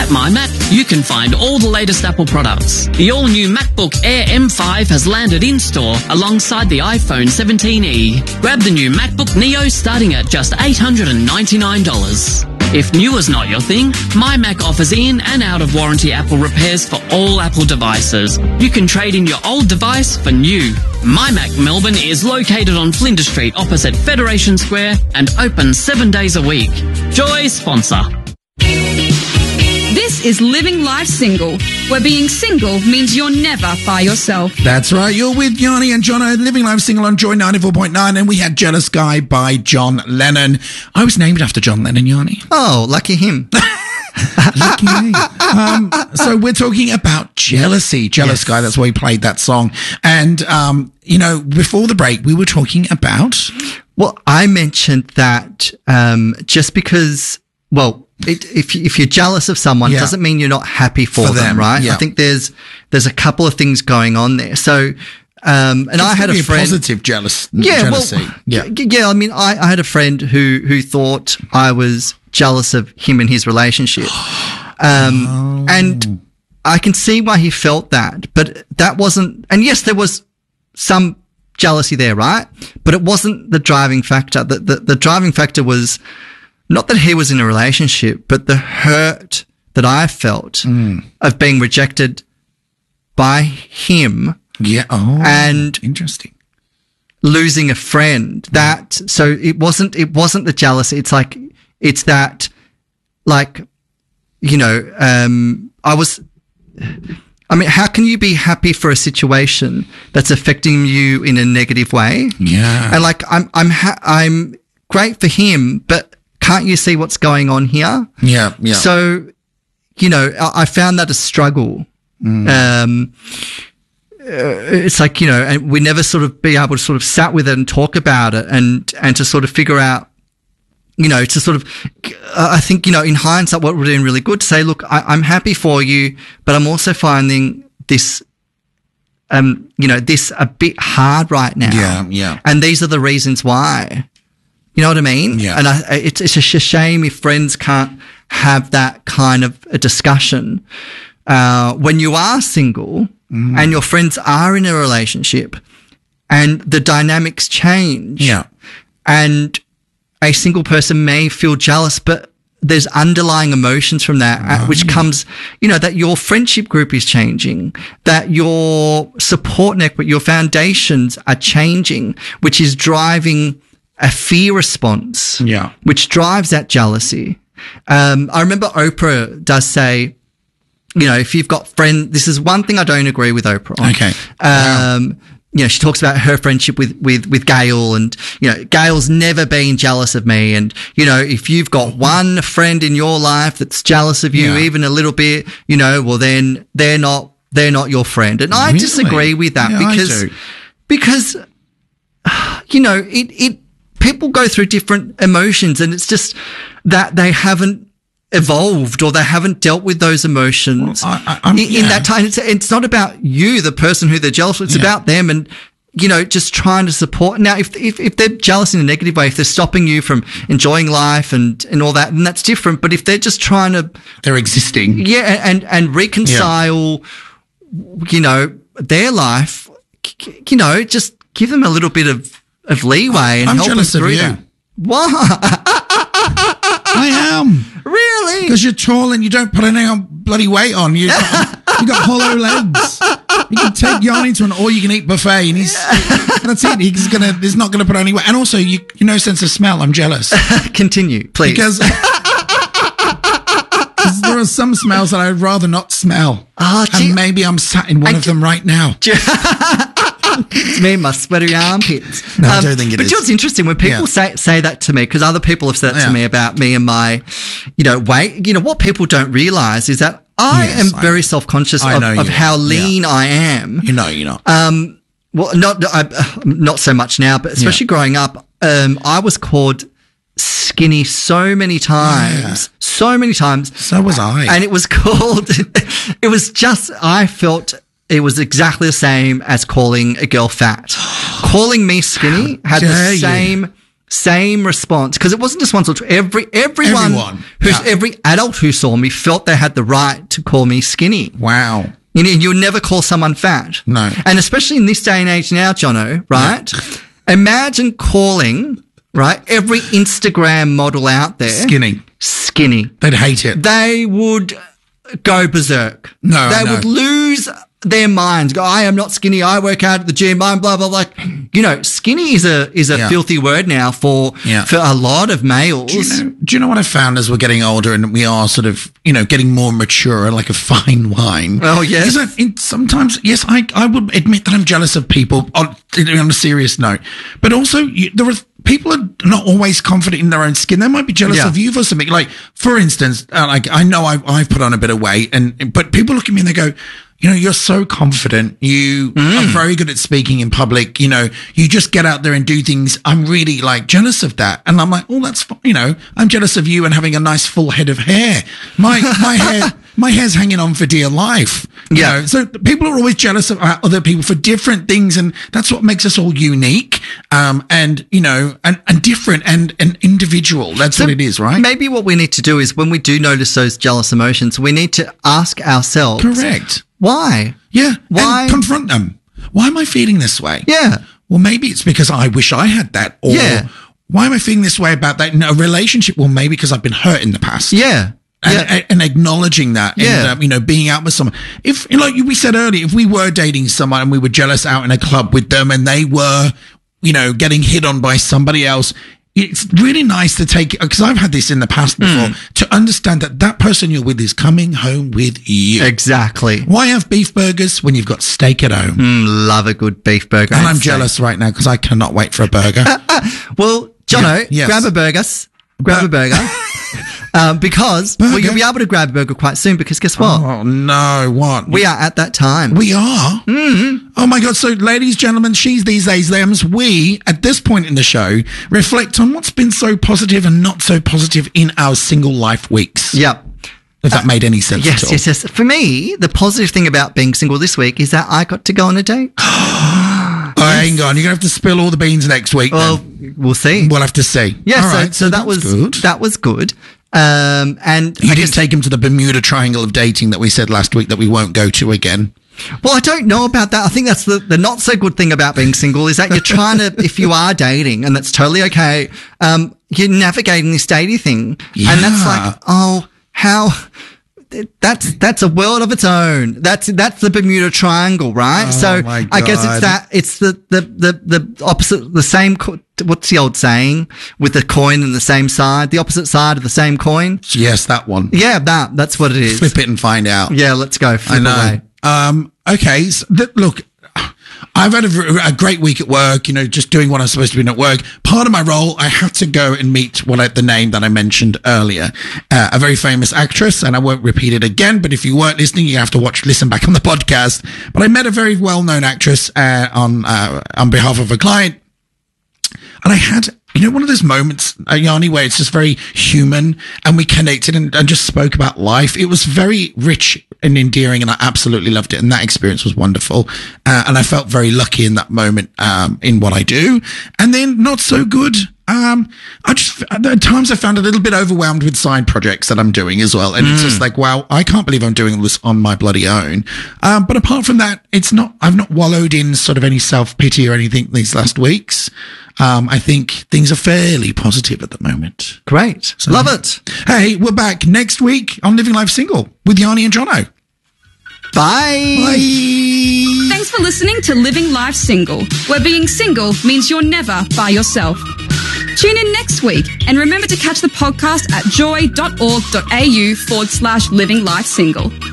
At MyMac, you can find all the latest Apple products. The all-new MacBook Air M5 has landed in-store alongside the iPhone 17e. Grab the new MacBook Neo starting at just $899. If new is not your thing, MyMac offers in and out of warranty Apple repairs for all Apple devices. You can trade in your old device for new. MyMac Melbourne is located on Flinders Street opposite Federation Square and open 7 days a week. Joy sponsor. This is Living Life Single, where being single means you're never by yourself. That's right. You're with Yanni and Jono, Living Life Single on Joy 94.9, and we had Jealous Guy by John Lennon. I was named after John Lennon, Yanni. Oh, lucky him. Lucky me. So we're talking about jealousy. Jealous Guy, that's why we played that song. And, before the break, we were talking about... Well, I mentioned that just because, if you're jealous of someone, it doesn't mean you're not happy for them, right? Yeah. I think there's a couple of things going on there. So, and I had a friend, positive jealousy. I mean, I had a friend who thought I was jealous of him and his relationship, and I can see why he felt that, but that wasn't. And yes, there was some jealousy there, right? But it wasn't the driving factor. The driving factor was not that he was in a relationship, but the hurt that I felt of being rejected by him. Yeah. Oh, and interesting. Losing a friend. So it wasn't the jealousy. It's that, how can you be happy for a situation that's affecting you in a negative way? Yeah. And I'm great for him, but can't you see what's going on here? Yeah. Yeah. So, I found that a struggle. It's and we never sort of be able to sort of sat with it and talk about it and to sort of figure out, to sort of, I think, in hindsight, what we're doing really good to say, look, I'm happy for you, but I'm also finding this, this a bit hard right now. Yeah, yeah. And these are the reasons why. You know what I mean? Yeah. And it's a shame if friends can't have that kind of a discussion. When you are single and your friends are in a relationship and the dynamics change. Yeah. And a single person may feel jealous, but there's underlying emotions from that, which comes, that your friendship group is changing, that your support network, your foundations are changing, which is driving a fear response, which drives that jealousy. I remember Oprah does say, if you've got friends, this is one thing I don't agree with Oprah on. Okay. She talks about her friendship with Gail and, Gail's never been jealous of me. And, if you've got one friend in your life that's jealous of you, even a little bit, well, then they're not your friend. And I disagree with that because, people go through different emotions and it's just that they haven't evolved or they haven't dealt with those emotions in that time. It's not about you, the person who they're jealous of. It's about them and, just trying to support. Now, if they're jealous in a negative way, if they're stopping you from enjoying life and all that, then that's different. But if they're just trying to... They're existing. Yeah, and reconcile, their life, just give them a little bit of leeway and help them through that. What? I am. Really? Because you're tall and you don't put any bloody weight on. You got hollow legs. You can take Yanni to an all-you-can-eat buffet and that's it. He's not gonna put any weight. And also, you no sense of smell. I'm jealous. Continue, please. Because there are some smells that I'd rather not smell. And maybe I'm sat in one of them right now. It's me and my sweaty armpits. No, I don't think it is. But it's interesting when people say that to me, because other people have said that to me about me and my, weight. What people don't realise is that I am very self-conscious of how lean I am. You're not. Well, not so much now, but especially growing up, I was called skinny so many times. So many times. So was I. And it was called, I felt it was exactly the same as calling a girl fat. Calling me skinny had the same same response, because it wasn't just once or two. Everyone. Every adult who saw me felt they had the right to call me skinny. Wow. You would never call someone fat. No. And especially in this day and age now, Jono, right? Yeah. Imagine calling, right, every Instagram model out there skinny. They'd hate it. They would go berserk. No, they would lose their minds. Go, I am not skinny. I work out at the gym. I'm blah blah. Like, skinny is a filthy word now for a lot of males. Do you know what I found as we're getting older and we are sort of getting more mature, like a fine wine? Oh yes. Sometimes, yes, I would admit that I'm jealous of people on a serious note, but also there are. People are not always confident in their own skin. They might be jealous of you for something. Like, for instance, I know I've put on a bit of weight, but people look at me and they go, you're so confident. You are very good at speaking in public. You just get out there and do things. I'm really jealous of that. And I'm like, oh, that's fine. I'm jealous of you and having a nice full head of hair. My hair's hanging on for dear life. So people are always jealous of other people for different things. And that's what makes us all unique. And different and individual. That's what it is, right? Maybe what we need to do is when we do notice those jealous emotions, we need to ask ourselves. Correct. Why? Yeah. Why? And confront them. Why am I feeling this way? Yeah. Well, maybe it's because I wish I had that. Or why am I feeling this way about that in a relationship? Well, maybe because I've been hurt in the past. Yeah. And acknowledging that and, being out with someone. If, like we said earlier, if we were dating someone and we were jealous out in a club with them and they were, getting hit on by somebody else, it's really nice to take, because I've had this in the past before, to understand that person you're with is coming home with you. Exactly. Why have beef burgers when you've got steak at home? Love a good beef burger. And I'm jealous right now because I cannot wait for a burger. Well, Jono, grab a burger. Because you'll be able to grab a burger quite soon, because guess what? Oh, no, what? We are at that time. We are? Mm-hmm. Oh, my God. So, ladies, gentlemen, she's, these, theys, thems, we, at this point in the show, reflect on what's been so positive and not so positive in our single life weeks. Yep. If that made any sense at all. Yes. For me, the positive thing about being single this week is that I got to go on a date. Hang on. You're going to have to spill all the beans next week. Well, we'll see. We'll have to see. Yeah, all right, so that was good. That was good. And you didn't take him to the Bermuda Triangle of dating that we said last week that we won't go to again. Well, I don't know about that. I think that's the not so good thing about being single is that you're trying to, if you are dating, and that's totally okay, you're navigating this dating thing. Yeah. And that's like, that's a world of its own. That's the Bermuda Triangle, right? Oh, so my God. I guess it's the opposite, the same, what's the old saying with the coin and the same side, the opposite side of the same coin? Yes, that one. Yeah, that's what it is. Flip it and find out. Yeah, let's go. Flip away. Okay. So look, I've had a great week at work, just doing what I'm supposed to be doing at work. Part of my role, I had to go and meet the name that I mentioned earlier, a very famous actress, and I won't repeat it again, but if you weren't listening, you have to listen back on the podcast. But I met a very well-known actress, on behalf of a client. And I had, one of those moments, Yanni, where it's just very human and we connected and just spoke about life. It was very rich and endearing and I absolutely loved it. And that experience was wonderful. And I felt very lucky in that moment, in what I do. And then not so good. At times I found a little bit overwhelmed with side projects that I'm doing as well. And it's just like, wow, I can't believe I'm doing this on my bloody own. But apart from that, I've not wallowed in sort of any self-pity or anything these last weeks. I think things are fairly positive at the moment. Great. So, love it. Hey, we're back next week on Living Life Single with Yanni and Jono. Bye. Bye. Thanks for listening to Living Life Single, where being single means you're never by yourself. Tune in next week and remember to catch the podcast at joy.org.au/Living Life Single.